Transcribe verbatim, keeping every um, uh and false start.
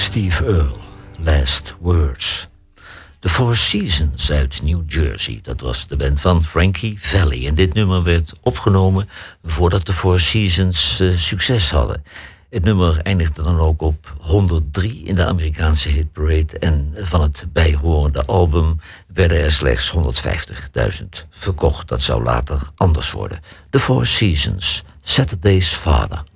Steve Earle, Last Words. The Four Seasons uit New Jersey. Dat was de band van Frankie Valli. En dit nummer werd opgenomen voordat de Four Seasons uh, succes hadden. Het nummer eindigde dan ook op honderddrie in de Amerikaanse hitparade. En van het bijhorende album werden er slechts honderdvijftigduizend verkocht. Dat zou later anders worden. The Four Seasons, Saturday's Father.